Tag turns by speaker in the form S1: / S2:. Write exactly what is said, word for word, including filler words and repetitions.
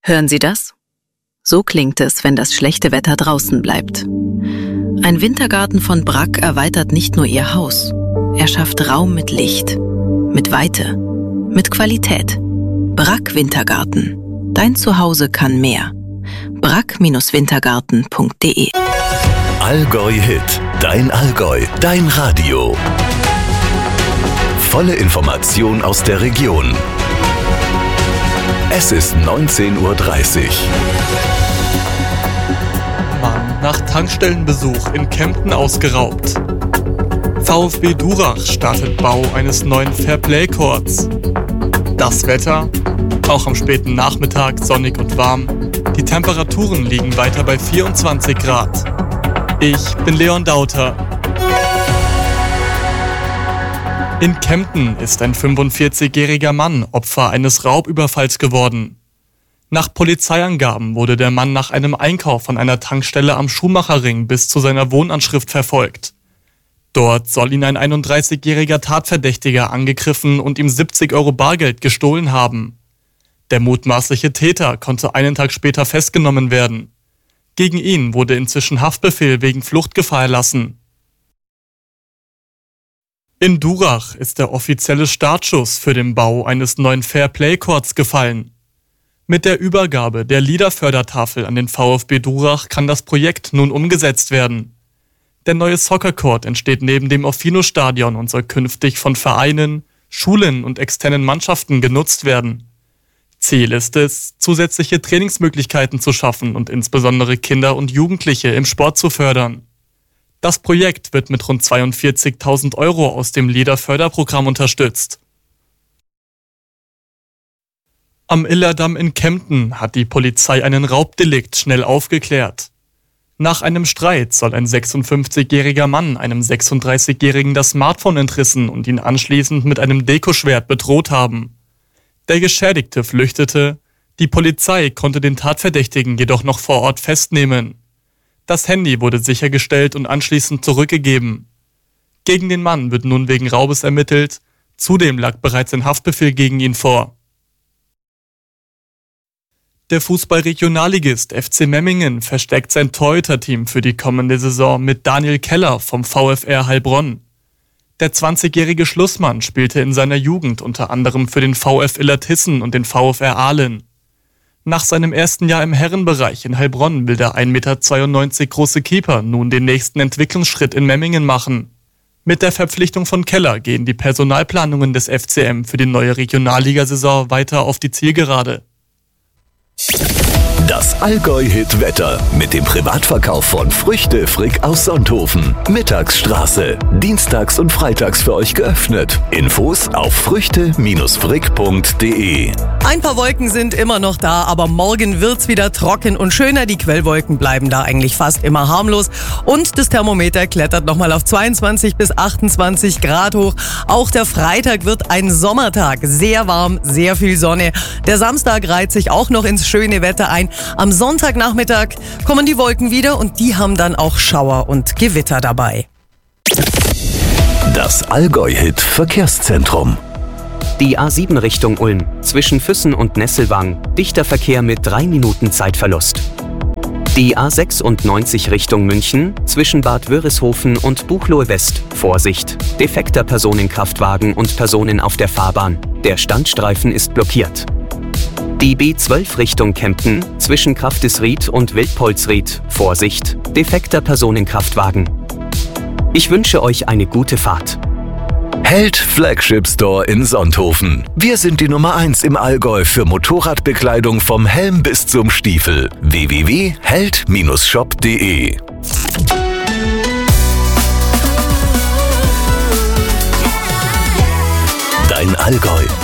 S1: Hören Sie das? So klingt es, wenn das schlechte Wetter draußen bleibt. Ein Wintergarten von Bragg erweitert nicht nur Ihr Haus. Er schafft Raum mit Licht, mit Weite, mit Qualität. Bragg Wintergarten. Dein Zuhause kann mehr. bragg Wintergarten punkt de
S2: Allgäu Hit. Dein Allgäu. Dein Radio. Volle Information aus der Region. Es ist neunzehn Uhr dreißig.
S3: Mann nach Tankstellenbesuch in Kempten ausgeraubt. VfB Durach startet Bau eines neuen Fairplay-Courts. Das Wetter? Auch am späten Nachmittag sonnig und warm. Die Temperaturen liegen weiter bei vierundzwanzig Grad. Ich bin Leon Dauter. In Kempten ist ein fünfundvierzigjähriger Mann Opfer eines Raubüberfalls geworden. Nach Polizeiangaben wurde der Mann nach einem Einkauf an einer Tankstelle am Schuhmacherring bis zu seiner Wohnanschrift verfolgt. Dort soll ihn ein einunddreißigjähriger Tatverdächtiger angegriffen und ihm siebzig Euro Bargeld gestohlen haben. Der mutmaßliche Täter konnte einen Tag später festgenommen werden. Gegen ihn wurde inzwischen Haftbefehl wegen Fluchtgefahr erlassen. In Durach ist der offizielle Startschuss für den Bau eines neuen Fairplay-Courts gefallen. Mit der Übergabe der Liederfördertafel an den VfB Durach kann das Projekt nun umgesetzt werden. Der neue Soccer-Court entsteht neben dem Offino-Stadion und soll künftig von Vereinen, Schulen und externen Mannschaften genutzt werden. Ziel ist es, zusätzliche Trainingsmöglichkeiten zu schaffen und insbesondere Kinder und Jugendliche im Sport zu fördern. Das Projekt wird mit rund zweiundvierzigtausend Euro aus dem LEADER-Förderprogramm unterstützt. Am Illerdamm in Kempten hat die Polizei einen Raubdelikt schnell aufgeklärt. Nach einem Streit soll ein sechsundfünfzigjähriger Mann einem sechsunddreißigjährigen das Smartphone entrissen und ihn anschließend mit einem Dekoschwert bedroht haben. Der Geschädigte flüchtete, die Polizei konnte den Tatverdächtigen jedoch noch vor Ort festnehmen. Das Handy wurde sichergestellt und anschließend zurückgegeben. Gegen den Mann wird nun wegen Raubes ermittelt, zudem lag bereits ein Haftbefehl gegen ihn vor. Der Fußball-Regionalligist F C Memmingen verstärkt sein Torhüter-Team für die kommende Saison mit Daniel Keller vom VfR Heilbronn. Der zwanzigjährige Schlussmann spielte in seiner Jugend unter anderem für den VfL Illertissen und den VfR Aalen. Nach seinem ersten Jahr im Herrenbereich in Heilbronn will der ein Meter zweiundneunzig große Keeper nun den nächsten Entwicklungsschritt in Memmingen machen. Mit der Verpflichtung von Keller gehen die Personalplanungen des F C M für die neue Regionalligasaison weiter auf die Zielgerade.
S2: Das Allgäu-Hit-Wetter mit dem Privatverkauf von Früchte Frick aus Sonthofen. Mittagsstraße. Dienstags und freitags für euch geöffnet. Infos auf früchte Frick punkt de.
S4: Ein paar Wolken sind immer noch da, aber morgen wird's wieder trocken und schöner. Die Quellwolken bleiben da eigentlich fast immer harmlos. Und das Thermometer klettert nochmal auf zweiundzwanzig bis achtundzwanzig Grad hoch. Auch der Freitag wird ein Sommertag. Sehr warm, sehr viel Sonne. Der Samstag reiht sich auch noch ins schöne Wetter ein. Am Sonntagnachmittag kommen die Wolken wieder und die haben dann auch Schauer und Gewitter dabei.
S2: Das Allgäu-Hit Verkehrszentrum.
S5: Die A sieben Richtung Ulm, zwischen Füssen und Nesselwang, dichter Verkehr mit drei Minuten Zeitverlust. Die A sechsundneunzig Richtung München, zwischen Bad Wörishofen und Buchloe West, Vorsicht, defekter Personenkraftwagen und Personen auf der Fahrbahn, der Standstreifen ist blockiert. Die B zwölf Richtung Kempten, zwischen Kraftisried und Wildpolsried, Vorsicht, defekter Personenkraftwagen. Ich wünsche euch eine gute Fahrt.
S2: Held Flagship Store in Sonthofen. Wir sind die Nummer eins im Allgäu für Motorradbekleidung vom Helm bis zum Stiefel. w w w punkt held shop punkt de Dein Allgäu.